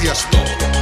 Keskiasto.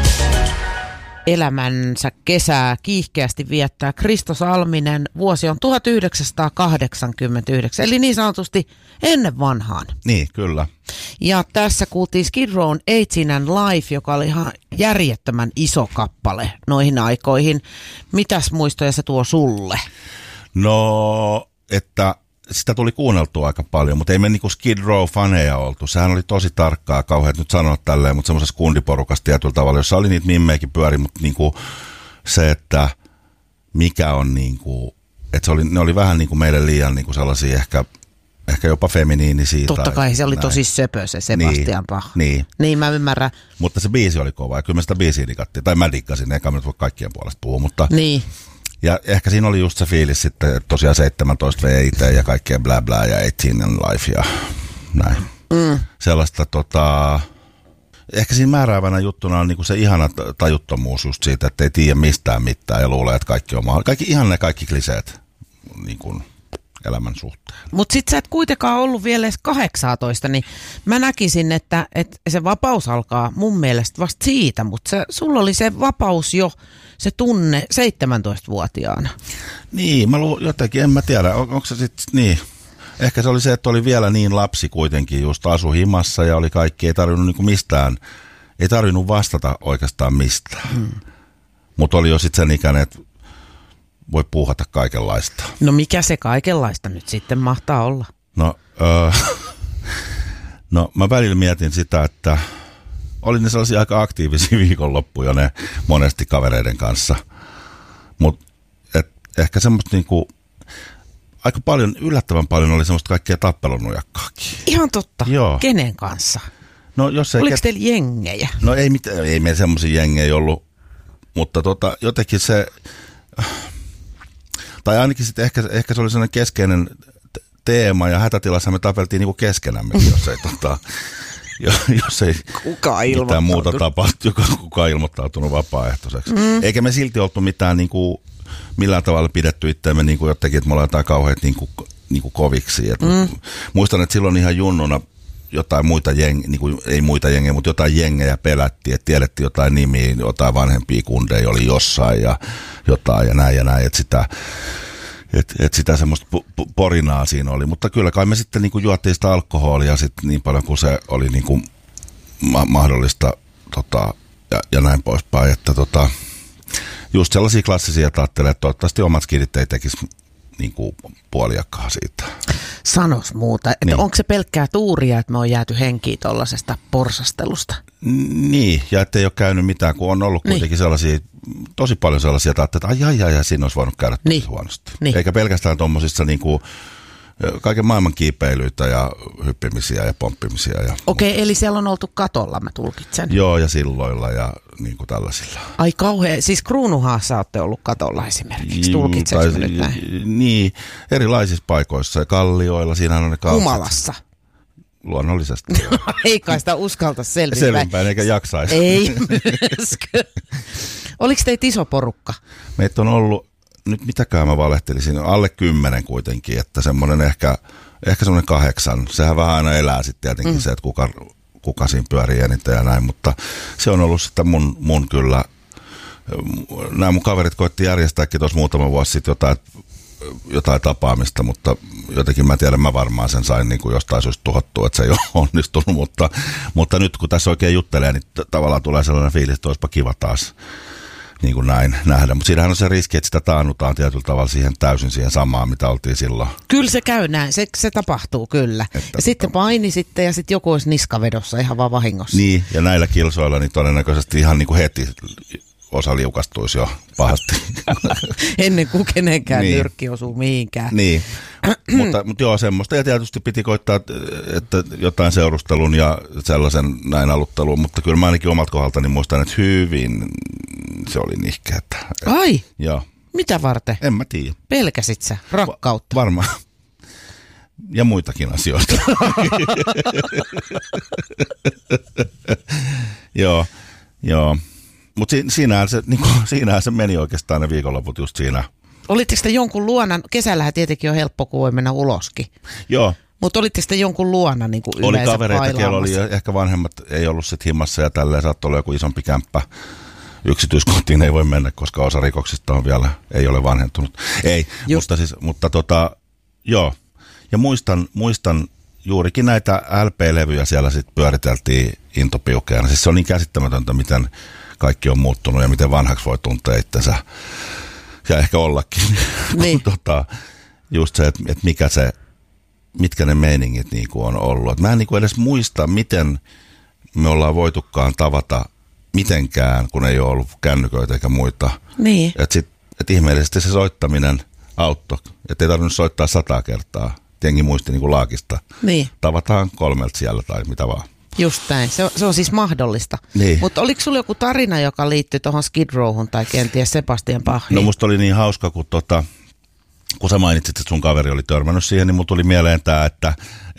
Elämänsä kesää kiihkeästi viettää Kristo Salminen. Vuosi on 1989, eli niin sanotusti ennen vanhaan. Niin, kyllä. Ja tässä kuultiin Skid Row'n 18 and Life, joka oli ihan järjettömän iso kappale noihin aikoihin. Mitäs muistoja se tuo sulle? No, että sitä tuli kuunneltua aika paljon, mutta ei me niinku Skid Row-faneja oltu. Sehän oli tosi tarkkaa, kauheat nyt sanoa tälleen, mutta semmoisessa kundiporukassa tietyllä tavalla, jossa oli niitä mimmeikin pyöri, mutta niinku se, että mikä on niinku, että ne oli vähän niinku meille liian niinku sellaisia ehkä jopa feminiinisiä. Totta kai se oli näin. Tosi söpö se Sebastian Bach. Niin, mä ymmärrän. Mutta se biisi oli kova ja kyllä me sitä biisiä digattiin. Tai mä diggasin, eikä mä nyt voi kaikkien puolesta puhua, mutta... Niin. Ja ehkä siinä oli just se fiilis sitten, että tosiaan 17 VIT ja kaikkea bla bla ja 18 and Life ja näin. Sellaista ehkä siinä määräävänä juttuna on niinku se ihana tajuttomuus just siitä, että ei tiedä mistään mitään ja luulee, että kaikki on mahdollista. Ihan ne kaikki kliseet niinku elämän suhteen. Mutta sit sä et kuitenkaan ollut vielä edes 18, niin mä näkisin, että se vapaus alkaa mun mielestä vasta siitä, mutta sulla oli se vapaus jo, se tunne 17-vuotiaana. Niin, mä jotenkin, en mä tiedä, onko se sitten niin. Ehkä se oli se, että oli vielä niin lapsi kuitenkin, just asu himassa ja oli kaikki, ei tarvinnut niinku mistään, ei tarvinnut vastata oikeastaan mistään. Mutta oli jo sitten sen ikäinen, että voi puuhata kaikenlaista. No mikä se kaikenlaista nyt sitten mahtaa olla? No mä välillä mietin sitä, että oli ne sellaisia aika aktiivisia viikonloppuja ne monesti kavereiden kanssa. Mutta ehkä semmoista niinku, aika paljon, yllättävän paljon oli semmoista kaikkea tappelunujakkaakin. Ihan totta. Joo. Kenen kanssa? No, jos ei oliko teillä jengejä? No ei meillä semmoisia jengejä ollut, mutta jotenkin se... Tai ainakin sitten ehkä se oli sellainen keskeinen teema ja hätätilassa me tapeltiin niinku keskenämme, jos ei mitään muuta tapahtu, kukaan ilmoittautunut vapaaehtoiseksi. Eikä me silti oltu mitään niinku, millään tavalla pidetty itseämme niinku jotenkin, että me ollaan jotain kauheat niinku koviksi. Muistan, että silloin ihan junnuna jotain muita ei muita jengejä, mutta jotain jengejä pelättiin, että tiedettiin jotain nimiä, jotain vanhempia kundeja oli jossain ja jotain ja näin, että sitä semmoista porinaa siinä oli, mutta kyllä kai me sitten niinku juottiin sitä alkoholia sitten niin paljon kuin se oli niinku mahdollista ja näin poispäin, että just sellaisia klassisia, että ajattelee, että toivottavasti omat skidit ei tekisi niinku puoliakaan siitä. Sanos muuta, että niin. Onko se pelkkää tuuria, että me on jääty henkiin tuollaisesta porsastelusta? Niin, ja ettei ole käynyt mitään, kun on ollut kuitenkin sellaisia, tosi paljon sellaisia, että ai, siinä olisi voinut käydä tosi huonosti. Niin. Eikä pelkästään tuommoisissa niinku kaiken maailman kiipeilyitä ja hyppimisiä ja pomppimisia. Okei, eli siellä on oltu katolla, mä tulkitsen. Joo, ja silloilla ja niin kuin tällaisilla. Ai kauhean, siis Kruunuhaassa olette ollut katolla esimerkiksi, tulkitsenko nyt näin? Niin, erilaisissa paikoissa ja kallioilla, siinähän on ne kaukset. Humalassa. Luonnollisesti. Ei kai sitä uskalta selvinpäin eikä jaksaisi. Ei myöskään. Oliko teitä iso porukka? Meitä on ollut, nyt mitäkään mä valehtelisin, alle 10 kuitenkin, että semmoinen ehkä semmoinen 8. Sehän vähän aina elää sitten tietenkin se, että kuka siinä pyörii eniten ja näin, mutta se on ollut sitä mun kyllä, nämä mun kaverit koitti järjestääkin tuossa muutama vuosi sitten jotain tapaamista, mutta jotenkin mä tiedän, mä varmaan sen sain niin kuin jostain syystä tuhottua, että se ei ole onnistunut, mutta nyt kun tässä oikein juttelee, niin tavallaan tulee sellainen fiilis, että olisipa kiva taas niin kuin näin nähdä. Mutta siinähän on se riski, että sitä taannutaan tietyllä tavalla täysin siihen samaan, mitä oltiin silloin. Kyllä se käy näin, se tapahtuu kyllä. Ja sitten paini sitten ja sitten joku olisi niskavedossa ihan vaan vahingossa. Niin, ja näillä kilsoilla niin todennäköisesti ihan niin kuin heti osa liukastuisi jo pahasti. Ennen kuin kenenkään nyrkki osuu mihinkään. Niin, mutta joo semmoista. Ja tietysti piti koittaa että jotain seurustelun ja sellaisen näin aluttelun, mutta kyllä mä ainakin omalta kohdaltani muistan, että hyvin se oli nihkeä. Ai? Joo. Mitä varten? En mä tiedä. Pelkäsit sä rakkautta? Varmaan. Ja muitakin asioita. Joo. Mutta siinähän se meni oikeastaan ne viikonloput just siinä. Olitteko te jonkun luona? Kesällähän tietenkin on helppo, kun voi mennä uloskin. Joo, Mutta olitte sitten jonkun luona niin kuin oli yleensä kavereita, kello oli ehkä vanhemmat, ei ollut sitten himmassa ja tälleen, saattoi olla joku isompi kämppä. Yksityiskohtiin ei voi mennä, koska osa rikoksista on vielä, ei ole vanhentunut. Ei, mutta joo. Ja muistan juurikin näitä LP-levyjä siellä sitten pyöriteltiin intopiukeena. Siis se on niin käsittämätöntä, miten kaikki on muuttunut ja miten vanhaksi voi tuntea itsensä. Ja ehkä ollakin. Niin. Just se, että mitkä ne meiningit niinku on ollut. Et mä en niinku edes muista, miten me ollaan voitukaan tavata mitenkään, kun ei ole ollut kännyköitä eikä muita. Niin. Että ihmeellisesti se soittaminen auttoi. Että ei tarvinnut soittaa 100 kertaa. Jengi muisti niinku laakista. Niin. Tavataan 3 siellä tai mitä vaan. Just näin. Se on siis mahdollista. Niin. Mutta oliko sulla joku tarina, joka liittyy tuohon Skid Rowhun tai kenties Sebastian Bachiin? No musta oli niin hauska, kun sä mainitsit, että sun kaveri oli törmännyt siihen, niin mun tuli mieleen tää, että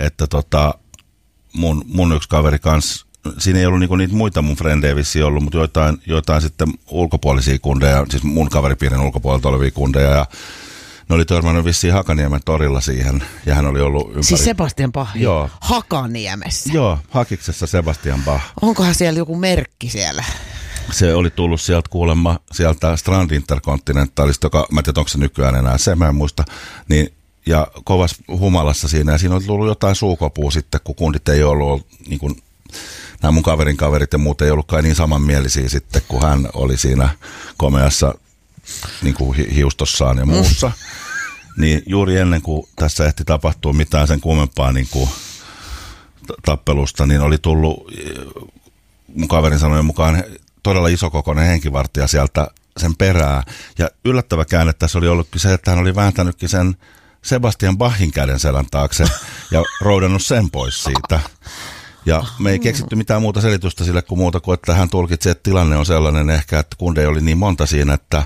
mun yksi kaveri kanssa, siinä ei ollut niinku niitä muita mun frendejä vissiin ollut, mutta joitain sitten ulkopuolisia kundeja, siis mun kaveripiirin ulkopuolelta olevia kundeja, ja ne oli törmännyt vissiin Hakaniemen torilla siihen, ja hän oli ollut ympäri. Siis Sebastian Bach? Joo. Hakaniemessä? Joo, Hakiksessa Sebastian Bach. Onkohan siellä joku merkki siellä? Se oli tullut sieltä kuulemma, sieltä Strand Intercontinentalista, joka, mä en tiedä, onko se nykyään enää, se mä en muista, niin, ja kovas humalassa siinä, ja siinä oli tullut jotain suukopua sitten, kun kundit ei ollut, niin kuin, nämä mun kaverin kaverit ja muut ei ollutkaan niin samanmielisiä sitten, kun hän oli siinä komeassa niin kuin hiustossaan ja muussa. Niin juuri ennen kuin tässä ehti tapahtua mitään sen kummempaa niin kuin tappelusta, niin oli tullut mun kaverin sanojen mukaan todella isokokoinen henkivartija sieltä sen perää. Ja yllättävä käänne tässä oli ollutkin se, että hän oli vääntänytkin sen Sebastian Bachin käden selän taakse ja roudannut sen pois siitä. Ja me ei keksitty mitään muuta selitystä sille kuin muuta kuin, että hän tulkitsi, että tilanne on sellainen ehkä, että kundeja oli niin monta siinä, että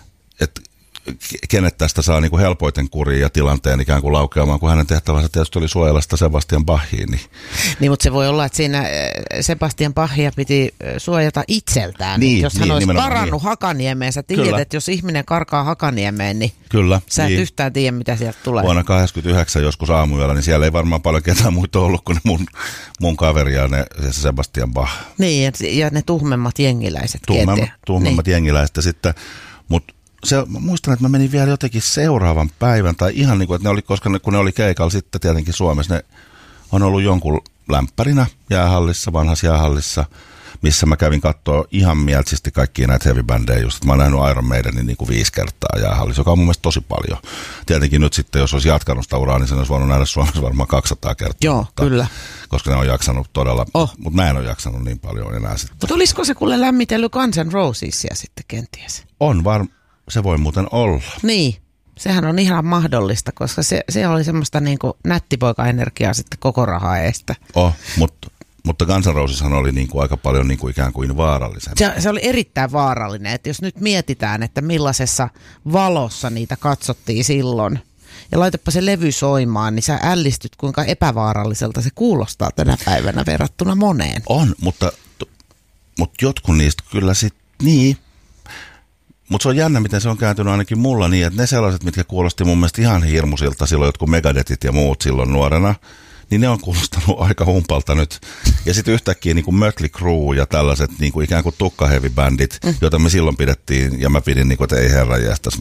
kenet tästä saa niin kuin helpoiten kuriin ja tilanteen ikään kuin laukeamaan, kun hänen tehtävänsä tietysti oli suojella sitä Sebastian Bachia. Niin, mutta se voi olla, että siinä Sebastian Bachia piti suojata itseltään. Niin, jos hän olisi karannut Hakaniemeen, sä tiedät, että jos ihminen karkaa Hakaniemeen, niin kyllä, sä et yhtään tiedä, mitä sieltä tulee. Vuonna 1989 joskus aamuyöllä, niin siellä ei varmaan paljon ketään muita ollut kuin mun kaveri ja se Sebastian Bach. Niin, ja ne tuhmemmat jengiläiset. Tuhmemmat niin. Jengiläiset sitten, mutta mä muistan, että mä menin vielä jotenkin seuraavan päivän, tai ihan niin kuin, että ne oli, koska kun ne oli keikalla sitten tietenkin Suomessa, ne on ollut jonkun lämpärinä jäähallissa, vanhassa jäähallissa, missä mä kävin katsoa ihan mielisesti kaikkia näitä heavy-bändejä just. Mä oon nähnyt Iron Maidenin niin kuin 5 kertaa jäähallissa, joka on mun mielestä tosi paljon. Tietenkin nyt sitten, jos olisi jatkanut sitä uraa, niin sen olisi voinut nähdä Suomessa varmaan 200 kertaa. Joo, kyllä. Koska ne on jaksanut todella, mutta mä en ole jaksanut niin paljon enää sitten. Mutta olisiko se kuule lämmitellyt Guns N' Rosesia sitten kenties? On se voi muuten olla. Niin, sehän on ihan mahdollista, koska se oli semmoista niin kuin nättipoika-energiaa sitten koko rahaa eestä. Mutta Guns N' Roseshan oli niin kuin aika paljon niin kuin ikään kuin vaarallisempi. Se oli erittäin vaarallinen, että jos nyt mietitään, että millaisessa valossa niitä katsottiin silloin, ja laitapa se levy soimaan, niin sä ällistyt, kuinka epävaaralliselta se kuulostaa tänä päivänä verrattuna moneen. On, mutta jotkut niistä kyllä sitten, niin. Mutta se on jännä, miten se on kääntynyt ainakin mulla niin, että ne sellaiset, mitkä kuulosti mun mielestä ihan hirmuisilta silloin, jotkut Megadethit ja muut silloin nuorena, niin ne on kuulostanut aika humpalta nyt. Ja sitten yhtäkkiä niin kuin Mötley Crüe ja tällaiset niin kuin ikään kuin tukkaheavy-bändit, joita me silloin pidettiin, ja mä pidin, niin kuin, että ei herranjestas,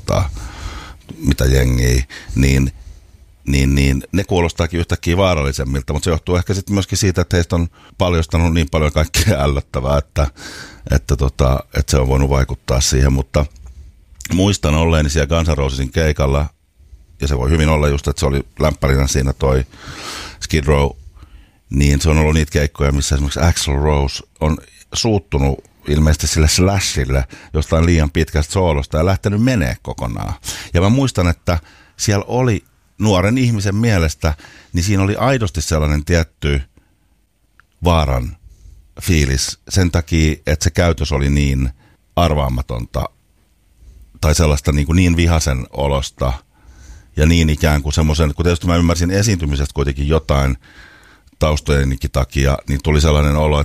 mitä jengiä, niin ne kuulostaakin yhtäkkiä vaarallisemmilta, mutta se johtuu ehkä sitten myöskin siitä, että heistä on paljostanut niin paljon kaikkea ällöttävää, että se on voinut vaikuttaa siihen, mutta muistan olleeni siellä Guns N' Rosesin keikalla, ja se voi hyvin olla just, että se oli lämpärinä siinä toi Skid Row, niin se on ollut niitä keikkoja, missä esimerkiksi Axl Rose on suuttunut ilmeisesti sille Slashille jostain liian pitkästä soolosta ja lähtenyt menee kokonaan. Ja mä muistan, että siellä oli nuoren ihmisen mielestä, niin siinä oli aidosti sellainen tietty vaaran fiilis sen takia, että se käytös oli niin arvaamatonta tai sellaista niin vihaisen olosta ja niin ikään kuin semmoisen, kun tietysti mä ymmärsin esiintymisestä kuitenkin jotain taustojenikin takia, niin tuli sellainen olo,